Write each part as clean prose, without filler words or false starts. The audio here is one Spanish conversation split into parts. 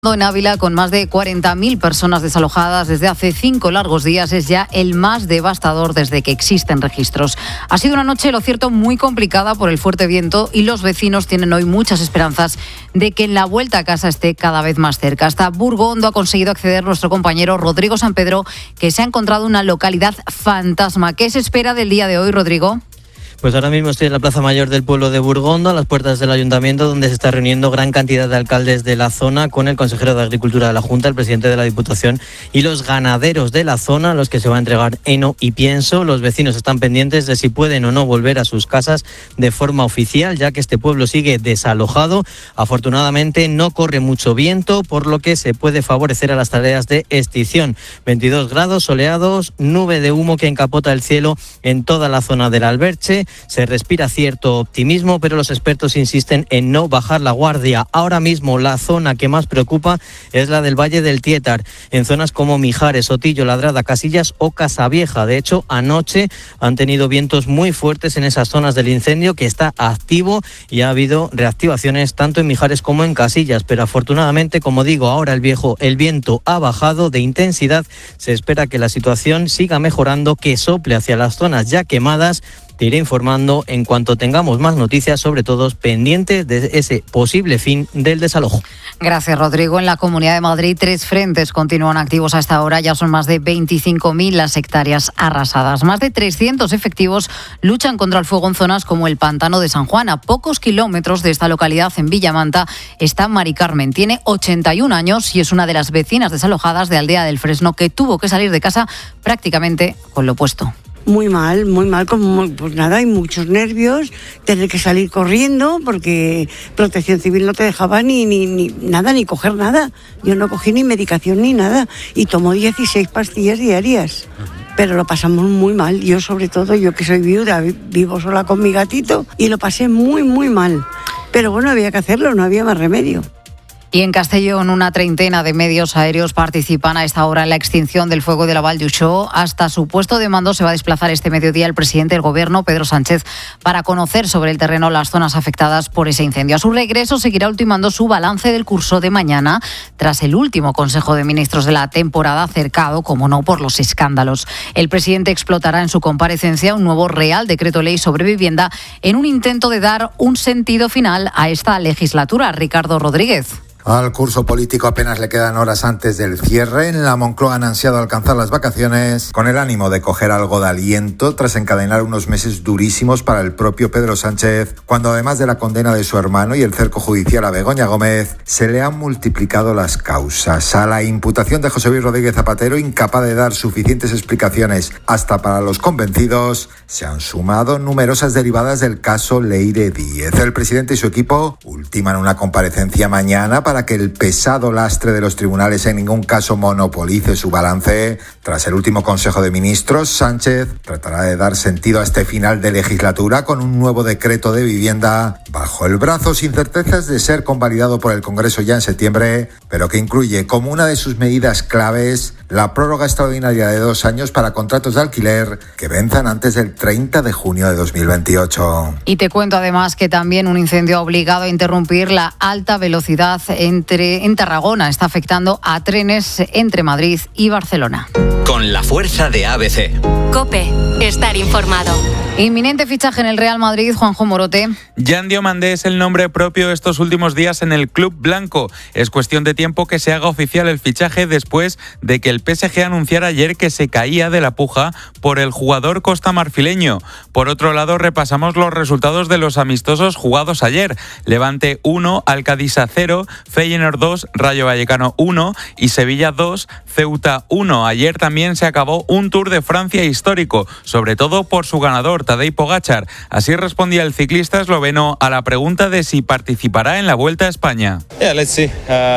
En Ávila, con más de 40.000 personas desalojadas desde hace 5 largos días, es ya el más devastador desde que existen registros. Ha sido una noche, lo cierto, muy complicada por el fuerte viento y los vecinos tienen hoy muchas esperanzas de que en la vuelta a casa esté cada vez más cerca. Hasta Burgondo ha conseguido acceder nuestro compañero Rodrigo Sampedro, que se ha encontrado una localidad fantasma. ¿Qué se espera del día de hoy, Rodrigo? Pues ahora mismo estoy en la Plaza Mayor del pueblo de Burgondo, a las puertas del Ayuntamiento, donde se está reuniendo gran cantidad de alcaldes de la zona con el consejero de Agricultura de la Junta, el presidente de la Diputación y los ganaderos de la zona, a los que se va a entregar heno y pienso. Los vecinos están pendientes de si pueden o no volver a sus casas de forma oficial, ya que este pueblo sigue desalojado. Afortunadamente no corre mucho viento, por lo que se puede favorecer a las tareas de extinción. 22 grados soleados, nube de humo que encapota el cielo en toda la zona del Alberche. Se respira cierto optimismo, pero los expertos insisten en no bajar la guardia. Ahora mismo la zona que más preocupa es la del Valle del Tietar, en zonas como Mijares, Sotillo, Ladrada, Casillas o Casavieja. De hecho, anoche han tenido vientos muy fuertes en esas zonas del incendio, que está activo, y ha habido reactivaciones tanto en Mijares como en Casillas. Pero afortunadamente, como digo, ahora el viento ha bajado de intensidad. Se espera que la situación siga mejorando, que sople hacia las zonas ya quemadas. Te iré informando en cuanto tengamos más noticias, sobre todo pendientes de ese posible fin del desalojo. Gracias, Rodrigo. En la Comunidad de Madrid, 3 frentes continúan activos a esta hora. Ya son más de 25.000 las hectáreas arrasadas. Más de 300 efectivos luchan contra el fuego en zonas como el Pantano de San Juan. A pocos kilómetros de esta localidad, en Villamanta, está Mari Carmen. Tiene 81 años y es una de las vecinas desalojadas de Aldea del Fresno, que tuvo que salir de casa prácticamente con lo puesto. Muy mal, como pues nada, hay muchos nervios, tener que salir corriendo porque Protección Civil no te dejaba ni nada, ni coger nada. Yo no cogí ni medicación ni nada y tomo 16 pastillas diarias. Pero lo pasamos muy mal, yo sobre todo, yo que soy viuda, vivo sola con mi gatito y lo pasé muy, muy mal. Pero bueno, había que hacerlo, no había más remedio. Y en Castellón, una treintena de medios aéreos participan a esta hora en la extinción del fuego de la Vall d'Uixó. Hasta su puesto de mando se va a desplazar este mediodía el presidente del Gobierno, Pedro Sánchez, para conocer sobre el terreno las zonas afectadas por ese incendio. A su regreso seguirá ultimando su balance del curso de mañana, tras el último Consejo de Ministros de la temporada, cercado, como no, por los escándalos. El presidente explotará en su comparecencia un nuevo Real Decreto Ley sobre vivienda en un intento de dar un sentido final a esta legislatura. Ricardo Rodríguez. Al curso político apenas le quedan horas antes del cierre. En la Moncloa han ansiado alcanzar las vacaciones con el ánimo de coger algo de aliento tras encadenar unos meses durísimos para el propio Pedro Sánchez, cuando además de la condena de su hermano y el cerco judicial a Begoña Gómez, se le han multiplicado las causas. A la imputación de José Luis Rodríguez Zapatero, incapaz de dar suficientes explicaciones hasta para los convencidos, se han sumado numerosas derivadas del caso Leire Díez. El presidente y su equipo ultiman una comparecencia mañana para que el pesado lastre de los tribunales en ningún caso monopolice su balance. Tras el último Consejo de Ministros, Sánchez tratará de dar sentido a este final de legislatura con un nuevo decreto de vivienda bajo el brazo, sin certezas de ser convalidado por el Congreso ya en septiembre, pero que incluye como una de sus medidas claves la prórroga extraordinaria de 2 años para contratos de alquiler que venzan antes del 30 de junio de 2028. Y te cuento además que también un incendio ha obligado a interrumpir la alta velocidad en Tarragona. Está afectando a trenes entre Madrid y Barcelona. Con la fuerza de ABC. COPE. Estar informado. Inminente fichaje en el Real Madrid, Juanjo Morote. Jan Diomandé es el nombre propio estos últimos días en el club blanco. Es cuestión de tiempo que se haga oficial el fichaje después de que el PSG anunciara ayer que se caía de la puja por el jugador costamarfileño. Por otro lado, repasamos los resultados de los amistosos jugados ayer. Levante 1, Alcadisa 0, Feyenoord 2, Rayo Vallecano 1 y Sevilla 2, Ceuta 1. Ayer también se acabó un Tour de Francia histórico, sobre todo por su ganador, Tadej Pogačar. Así respondía el ciclista esloveno a la pregunta de si participará en la Vuelta a España. Let's see.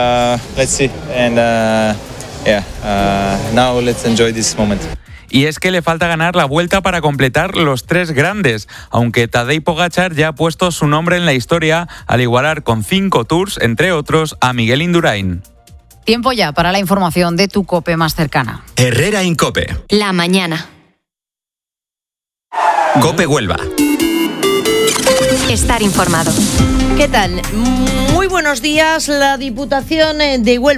And now let's enjoy this moment. Y es que le falta ganar la Vuelta para completar los 3 grandes, aunque Tadej Pogačar ya ha puesto su nombre en la historia al igualar con 5 Tours, entre otros, a Miguel Indurain. Tiempo ya para la información de tu COPE más cercana. Herrera Incope. La mañana. COPE Huelva. Estar informado. ¿Qué tal? Muy buenos días. La Diputación de Huelva